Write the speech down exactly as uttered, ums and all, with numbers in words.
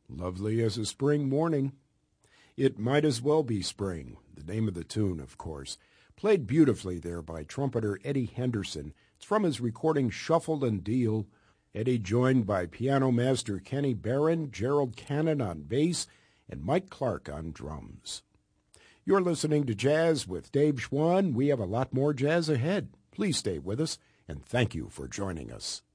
Lovely as a spring morning. It might as well be spring, the name of the tune, of course. Played beautifully there by trumpeter Eddie Henderson. It's from his recording Shuffle and Deal. Eddie joined by piano master Kenny Barron, Gerald Cannon on bass, and Mike Clark on drums. You're listening to Jazz with Dave Schwann. We have a lot more jazz ahead. Please stay with us, and thank you for joining us.